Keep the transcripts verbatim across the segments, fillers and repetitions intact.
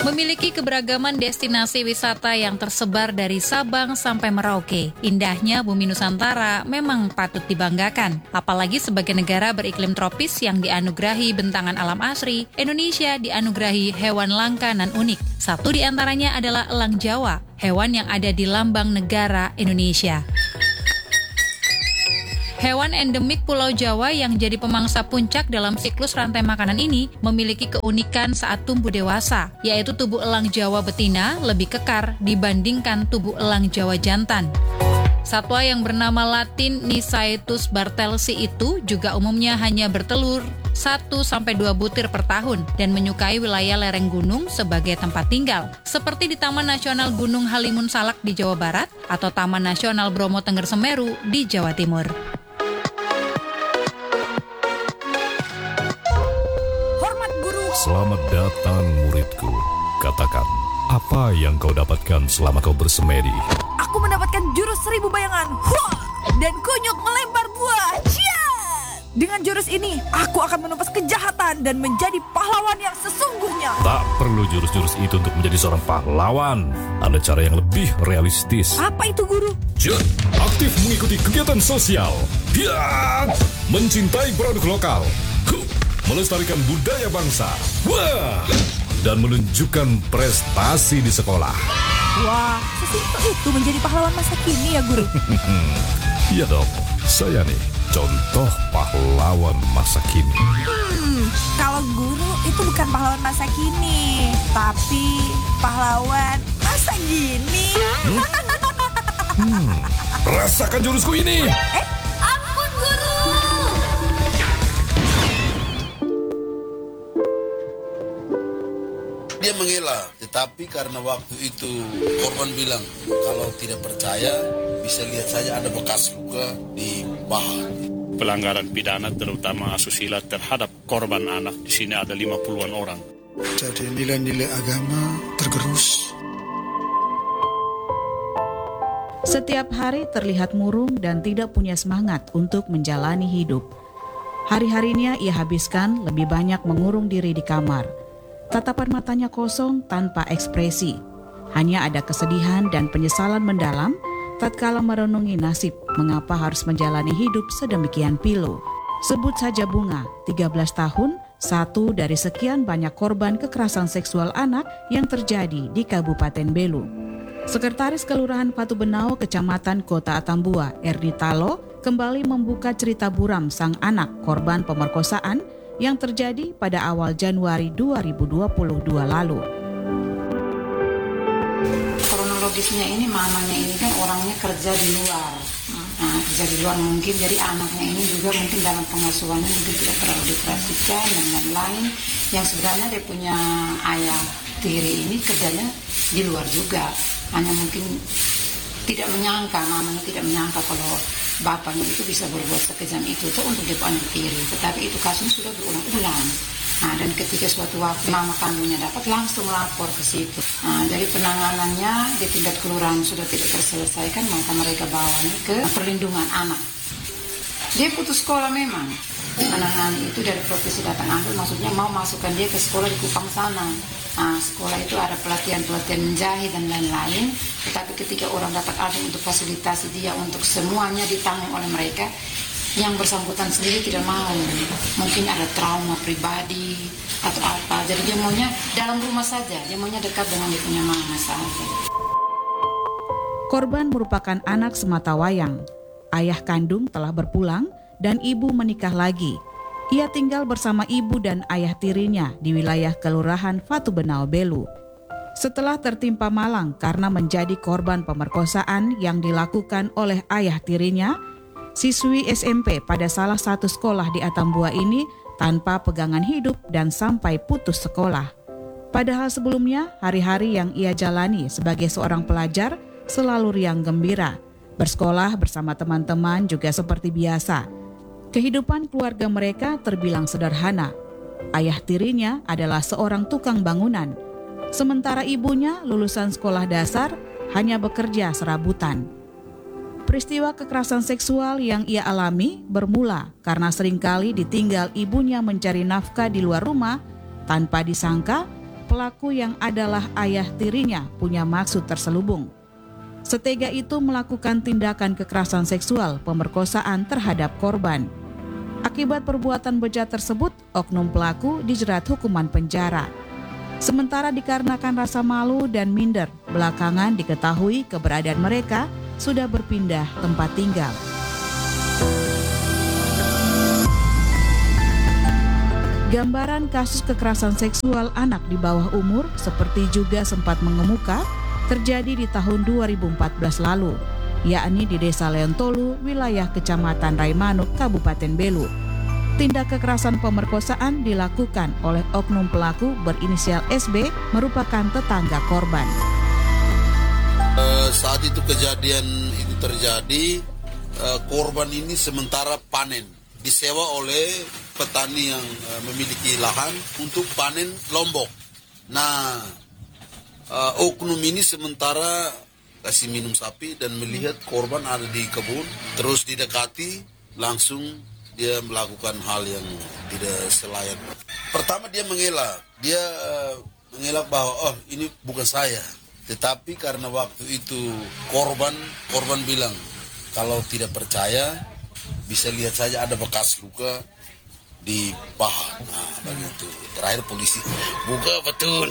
Memiliki keberagaman destinasi wisata yang tersebar dari Sabang sampai Merauke. Indahnya bumi Nusantara memang patut dibanggakan. Apalagi sebagai negara beriklim tropis yang dianugerahi bentangan alam asri, Indonesia dianugerahi hewan langka dan unik. Satu di antaranya adalah elang Jawa, hewan yang ada di lambang negara Indonesia. Hewan endemik Pulau Jawa yang jadi pemangsa puncak dalam siklus rantai makanan ini memiliki keunikan saat tumbuh dewasa, yaitu tubuh elang Jawa betina lebih kekar dibandingkan tubuh elang Jawa jantan. Satwa yang bernama Latin Nisaetus bartelsi itu juga umumnya hanya bertelur satu sampai dua butir per tahun dan menyukai wilayah lereng gunung sebagai tempat tinggal, seperti di Taman Nasional Gunung Halimun Salak di Jawa Barat atau Taman Nasional Bromo Tengger Semeru di Jawa Timur. Selamat datang muridku. Katakan, apa yang kau dapatkan selama kau bersemedi? Aku mendapatkan jurus seribu bayangan. Huah! Dan kunyuk melempar buah. Cia! Dengan jurus ini, aku akan menumpas kejahatan dan menjadi pahlawan yang sesungguhnya. Tak perlu jurus-jurus itu untuk menjadi seorang pahlawan. Ada cara yang lebih realistis. Apa itu, Guru? Jut, aktif mengikuti kegiatan sosial. Dia mencintai produk lokal. Huh. Melestarikan budaya bangsa. Wah! Dan menunjukkan prestasi di sekolah. Wah, sesimpel itu menjadi pahlawan masa kini ya, Guru? Iya dong, saya nih contoh pahlawan masa kini. Hmm, kalau Guru itu bukan pahlawan masa kini, tapi pahlawan masa gini. Hmm? Hmm, rasakan jurusku ini. Eh, ampun Guru! Dia mengelak, tetapi karena waktu itu korban bilang kalau tidak percaya bisa lihat saja ada bekas luka di paha. Pelanggaran pidana terutama asusila terhadap korban anak di sini ada lima puluhan orang. Jadi nilai-nilai agama tergerus. Setiap hari terlihat murung dan tidak punya semangat untuk menjalani hidup. Hari-harinya ia habiskan lebih banyak mengurung diri di kamar. Tatapan matanya kosong tanpa ekspresi. Hanya ada kesedihan dan penyesalan mendalam tatkala merenungi nasib mengapa harus menjalani hidup sedemikian pilu. Sebut saja Bunga, tiga belas tahun, satu dari sekian banyak korban kekerasan seksual anak yang terjadi di Kabupaten Belu. Sekretaris Kelurahan Patu Benau, Kecamatan Kota Atambua, Erdi Talo, kembali membuka cerita buram sang anak korban pemerkosaan yang terjadi pada awal Januari dua ribu dua puluh dua lalu. Kronologisnya ini mamanya ini kan orangnya kerja di luar, nah, kerja di luar mungkin jadi anaknya ini juga mungkin dalam pengasuhannya mungkin tidak terlalu diperhatikan dan lain-lain. Yang sebenarnya dia punya ayah tiri ini kerjanya di luar juga, hanya mungkin tidak menyangka, mamanya tidak menyangka kalau bapaknya itu bisa berbuat sekejam itu tuh untuk dia anak tiri. Tetapi itu kasus sudah berulang-ulang. Nah, dan ketika suatu waktu mama kandungnya dapat langsung lapor ke situ. Nah, dari penanganannya di tingkat kelurahan sudah tidak terselesaikan, maka mereka bawanya ke perlindungan anak. Dia putus sekolah memang. Penanganan itu dari profesi datang ambil, maksudnya mau masukkan dia ke sekolah di Kupang sana. Nah, sekolah itu ada pelatihan-pelatihan menjahit dan lain-lain. Tetapi ketika orang dapat ada untuk fasilitasi dia untuk semuanya ditanggung oleh mereka, yang bersangkutan sendiri tidak mau. Mungkin ada trauma pribadi atau apa. Jadi dia maunya dalam rumah saja, dia maunya dekat dengan dia punya mama saja. Korban merupakan anak sematawayang. Ayah kandung telah berpulang dan ibu menikah lagi. Ia tinggal bersama ibu dan ayah tirinya di wilayah Kelurahan Patu Benau, Belu. Setelah tertimpa malang karena menjadi korban pemerkosaan yang dilakukan oleh ayah tirinya, siswi S M P pada salah satu sekolah di Atambua ini tanpa pegangan hidup dan sampai putus sekolah. Padahal sebelumnya, hari-hari yang ia jalani sebagai seorang pelajar selalu riang gembira. Bersekolah bersama teman-teman juga seperti biasa. Kehidupan keluarga mereka terbilang sederhana. Ayah tirinya adalah seorang tukang bangunan, sementara ibunya lulusan sekolah dasar hanya bekerja serabutan. Peristiwa kekerasan seksual yang ia alami bermula karena seringkali ditinggal ibunya mencari nafkah di luar rumah. Tanpa disangka, pelaku yang adalah ayah tirinya punya maksud terselubung. Setega itu melakukan tindakan kekerasan seksual pemerkosaan terhadap korban. Akibat perbuatan bejat tersebut, oknum pelaku dijerat hukuman penjara. Sementara dikarenakan rasa malu dan minder, belakangan diketahui keberadaan mereka sudah berpindah tempat tinggal. Gambaran kasus kekerasan seksual anak di bawah umur seperti juga sempat mengemuka terjadi di tahun dua ribu empat belas lalu, yakni di Desa Leontolu, wilayah Kecamatan Raimanuk, Kabupaten Belu. Tindak kekerasan pemerkosaan dilakukan oleh oknum pelaku berinisial S B, merupakan tetangga korban. Uh, saat itu kejadian itu terjadi, uh, korban ini sementara panen, disewa oleh petani yang uh, memiliki lahan untuk panen lombok. Nah, uh, oknum ini sementara kasih minum sapi dan melihat korban ada di kebun, terus didekati, langsung dia melakukan hal yang tidak selayak. Pertama dia mengelak, dia uh, mengelak bahwa oh ini bukan saya. Tetapi karena waktu itu korban korban bilang kalau tidak percaya bisa lihat saja ada bekas luka di paha. Nah, begitu. Terakhir polisi buka betul.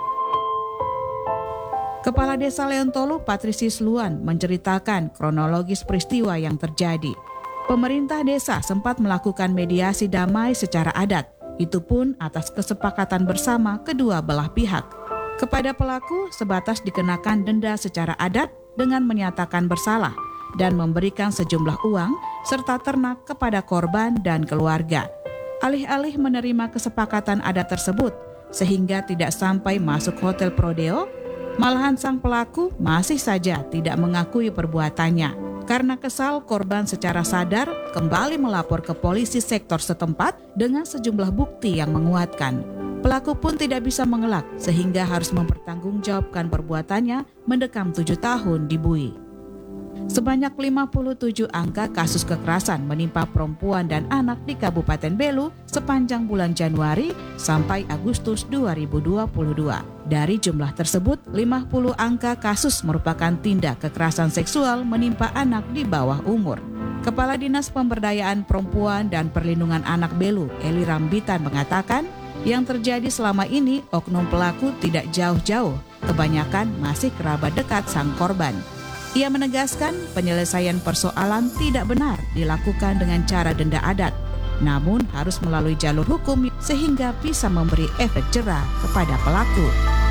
Kepala Desa Leontolu, Patrisius Luan, menceritakan kronologis peristiwa yang terjadi. Pemerintah desa sempat melakukan mediasi damai secara adat, itu pun atas kesepakatan bersama kedua belah pihak. Kepada pelaku sebatas dikenakan denda secara adat dengan menyatakan bersalah dan memberikan sejumlah uang serta ternak kepada korban dan keluarga. Alih-alih menerima kesepakatan adat tersebut sehingga tidak sampai masuk hotel Prodeo, malahan sang pelaku masih saja tidak mengakui perbuatannya. Karena kesal, korban secara sadar kembali melapor ke polisi sektor setempat dengan sejumlah bukti yang menguatkan. Pelaku pun tidak bisa mengelak sehingga harus mempertanggungjawabkan perbuatannya mendekam tujuh tahun di Bui. Sebanyak lima puluh tujuh angka kasus kekerasan menimpa perempuan dan anak di Kabupaten Belu sepanjang bulan Januari sampai Agustus dua ribu dua puluh dua. Dari jumlah tersebut, lima puluh angka kasus merupakan tindak kekerasan seksual menimpa anak di bawah umur. Kepala Dinas Pemberdayaan Perempuan dan Perlindungan Anak Belu, Eli Rambitan, mengatakan yang terjadi selama ini oknum pelaku tidak jauh-jauh, kebanyakan masih kerabat dekat sang korban. Ia menegaskan penyelesaian persoalan tidak benar dilakukan dengan cara denda adat, namun harus melalui jalur hukum sehingga bisa memberi efek jera kepada pelaku.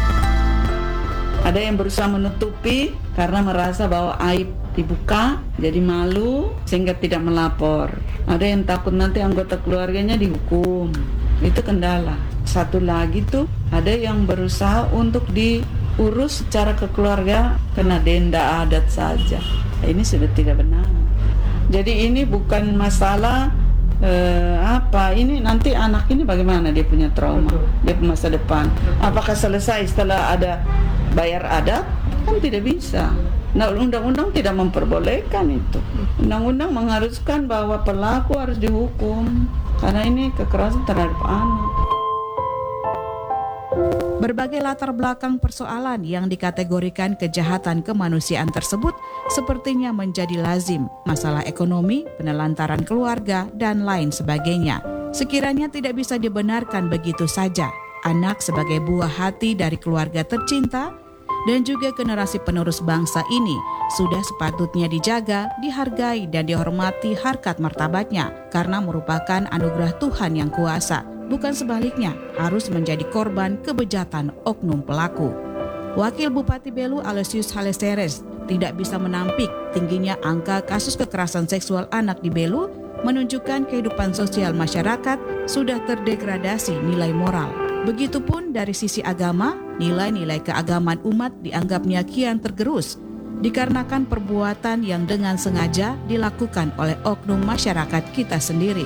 Ada yang berusaha menutupi karena merasa bahwa aib dibuka, jadi malu sehingga tidak melapor. Ada yang takut nanti anggota keluarganya dihukum. Itu kendala. Satu lagi tuh ada yang berusaha untuk diurus secara kekeluarga kena denda adat saja. Ini sudah tidak benar. Jadi ini bukan masalah eh, apa ini nanti anak ini bagaimana dia punya trauma, dia punya masa depan. Apakah selesai setelah ada bayar adat? Kan tidak bisa. Nah, undang-undang tidak memperbolehkan itu. Undang-undang mengharuskan bahwa pelaku harus dihukum karena ini kekerasan terhadap anak. Berbagai latar belakang persoalan yang dikategorikan kejahatan kemanusiaan tersebut sepertinya menjadi lazim, masalah ekonomi, penelantaran keluarga, dan lain sebagainya. Sekiranya tidak bisa dibenarkan begitu saja, anak sebagai buah hati dari keluarga tercinta dan juga generasi penerus bangsa ini sudah sepatutnya dijaga, dihargai, dan dihormati harkat martabatnya karena merupakan anugerah Tuhan yang kuasa. Bukan sebaliknya, harus menjadi korban kebejatan oknum pelaku. Wakil Bupati Belu Aloysius Haleseres tidak bisa menampik tingginya angka kasus kekerasan seksual anak di Belu, menunjukkan kehidupan sosial masyarakat sudah terdegradasi nilai moral. Begitupun dari sisi agama, nilai-nilai keagamaan umat dianggapnya kian tergerus, dikarenakan perbuatan yang dengan sengaja dilakukan oleh oknum masyarakat kita sendiri.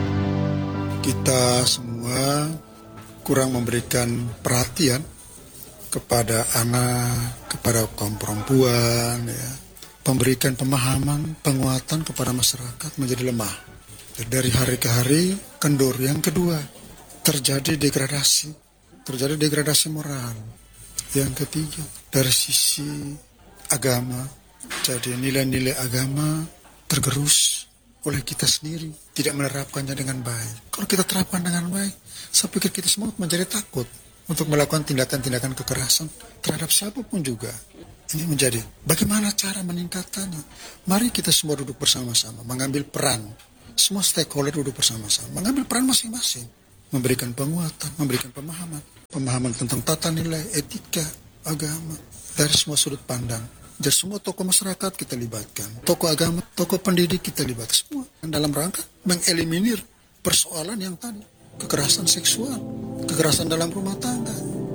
Kita semua kurang memberikan perhatian kepada anak, kepada kaum perempuan, ya. Memberikan pemahaman, penguatan kepada masyarakat menjadi lemah. Dari hari ke hari kendor. Yang kedua, terjadi degradasi terjadi degradasi moral. Yang ketiga, dari sisi agama, jadi nilai-nilai agama tergerus oleh kita sendiri, tidak menerapkannya dengan baik. Kalau kita terapkan dengan baik, saya pikir kita semua menjadi takut untuk melakukan tindakan-tindakan kekerasan terhadap siapapun juga. Ini menjadi bagaimana cara meningkatkannya. Mari kita semua duduk bersama-sama, mengambil peran. Semua stakeholder duduk bersama-sama, mengambil peran masing-masing. Memberikan penguatan, memberikan pemahaman. Pemahaman tentang tata nilai, etika, agama. Dari semua sudut pandang. Jadi semua tokoh masyarakat kita libatkan. Tokoh agama, tokoh pendidik kita libatkan. Semua dalam rangka mengeliminir persoalan yang tadi. Kekerasan seksual, kekerasan dalam rumah tangga.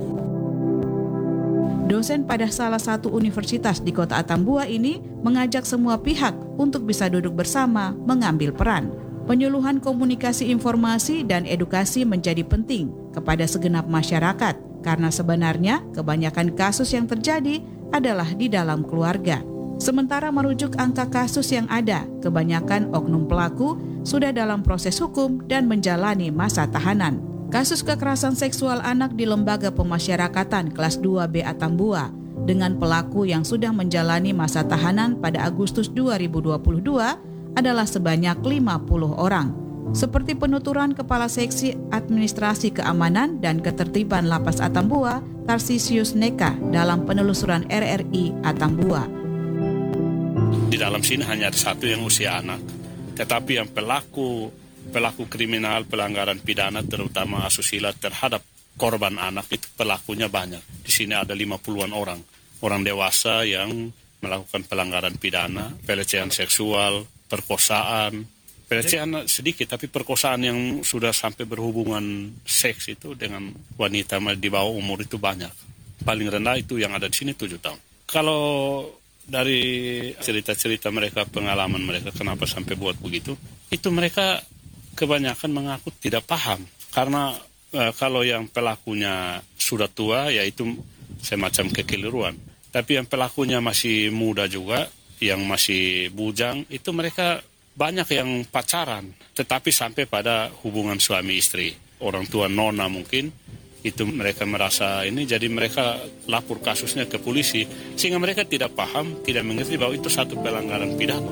Dosen pada salah satu universitas di Kota Atambua ini mengajak semua pihak untuk bisa duduk bersama mengambil peran. Penyuluhan komunikasi informasi dan edukasi menjadi penting kepada segenap masyarakat karena sebenarnya kebanyakan kasus yang terjadi adalah di dalam keluarga. Sementara merujuk angka kasus yang ada, kebanyakan oknum pelaku sudah dalam proses hukum dan menjalani masa tahanan. Kasus kekerasan seksual anak di Lembaga Pemasyarakatan kelas dua B Atambua dengan pelaku yang sudah menjalani masa tahanan pada Agustus dua ribu dua puluh dua adalah sebanyak lima puluh orang. Seperti penuturan Kepala Seksi Administrasi Keamanan dan Ketertiban Lapas Atambua, Tarsisius Neka dalam penelusuran R R I Atambua. Di dalam sini hanya ada satu yang usia anak, tetapi yang pelaku pelaku kriminal pelanggaran pidana terutama asusila terhadap korban anak itu pelakunya banyak. Di sini ada lima puluhan orang. Orang dewasa yang melakukan pelanggaran pidana, pelecehan seksual, perkosaan. Pelecehan sedikit, tapi perkosaan yang sudah sampai berhubungan seks itu dengan wanita di bawah umur itu banyak. Paling rendah itu yang ada di sini tujuh tahun. Kalau dari cerita-cerita mereka, pengalaman mereka kenapa sampai buat begitu, itu mereka kebanyakan mengaku tidak paham. Karena e, kalau yang pelakunya sudah tua, yaitu semacam kekeliruan. Tapi yang pelakunya masih muda juga, yang masih bujang, itu mereka banyak yang pacaran. Tetapi sampai pada hubungan suami istri. Orang tua nona mungkin, itu mereka merasa ini, jadi mereka lapor kasusnya ke polisi. Sehingga mereka tidak paham, tidak mengerti bahwa itu satu pelanggaran pidana.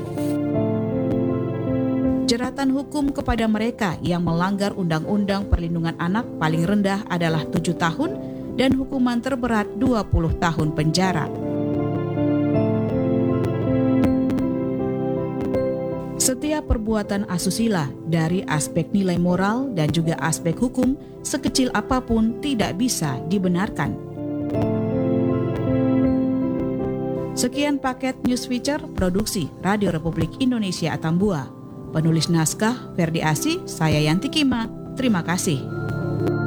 Jeratan hukum kepada mereka yang melanggar Undang-Undang Perlindungan Anak paling rendah adalah tujuh tahun dan hukuman terberat dua puluh tahun penjara. Setiap perbuatan asusila dari aspek nilai moral dan juga aspek hukum sekecil apapun tidak bisa dibenarkan. Sekian paket news feature produksi Radio Republik Indonesia Atambua. Penulis naskah Ferdi Asih, saya Yanti Kima. Terima kasih.